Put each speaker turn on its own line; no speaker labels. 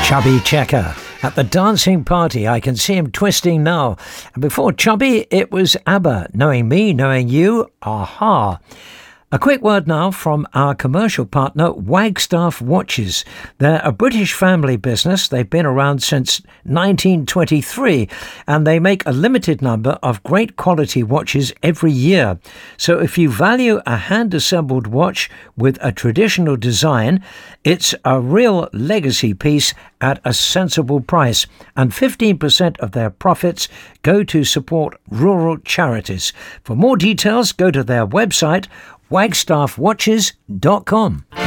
Chubby Checker. At the dancing party, I can see him twisting now. And before Chubby, it was ABBA. Knowing me, knowing you, aha. A quick word now from our commercial partner, Wagstaff Watches. They're a British family business. They've been around since 1923, and they make a limited number of great quality watches every year. So if you value a hand-assembled watch with a traditional design, it's a real legacy piece at a sensible price, and 15% of their profits go to support rural charities. For more details, go to their website, wagstaffwatches.com.